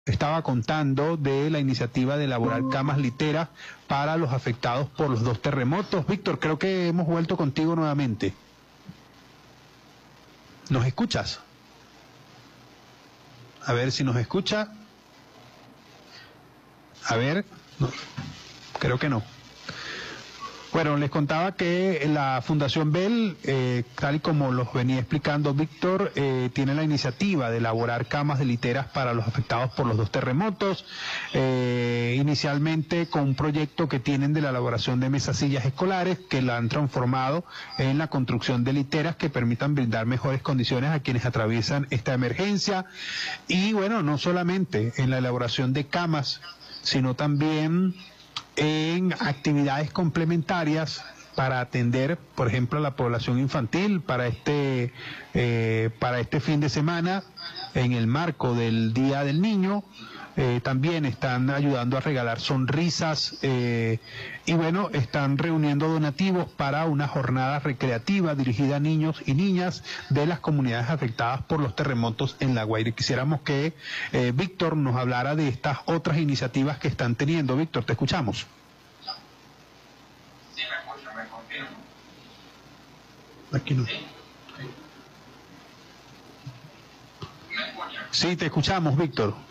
estaba contando de la iniciativa de elaborar camas literas para los afectados por los 2 terremotos. Víctor, creo que hemos vuelto contigo nuevamente. ¿Nos escuchas? A ver si nos escucha. A ver, no, creo que no. Bueno, les contaba que la Fundación Bell, tal y como los venía explicando Víctor, tiene la iniciativa de elaborar camas de literas para los afectados por los 2 terremotos, inicialmente con un proyecto que tienen de la elaboración de mesas sillas escolares, que la han transformado en la construcción de literas que permitan brindar mejores condiciones a quienes atraviesan esta emergencia. Y bueno, no solamente en la elaboración de camas, sino también en actividades complementarias para atender, por ejemplo, a la población infantil para este fin de semana, en el marco del Día del Niño. También están ayudando a regalar sonrisas y bueno, están reuniendo donativos para una jornada recreativa dirigida a niños y niñas de las comunidades afectadas por los terremotos en La Guaira. Quisiéramos que Víctor nos hablara de estas otras iniciativas que están teniendo. Víctor, te escuchamos. Sí, me escucho, me confirmo. Aquí no. ¿Me escuchan? Sí, te escuchamos, Víctor.